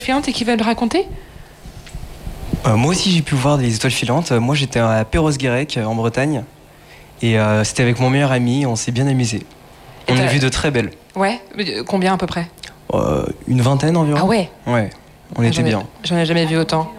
filantes et qui va le raconter? Moi aussi j'ai pu voir des étoiles filantes. Moi j'étais à Perros-Guirec en Bretagne et c'était avec mon meilleur ami, on s'est bien amusé. On a vu de très belles. Ouais, combien à peu près? Une vingtaine environ. Ah ouais. Ouais, on était bien. J'en ai jamais vu autant.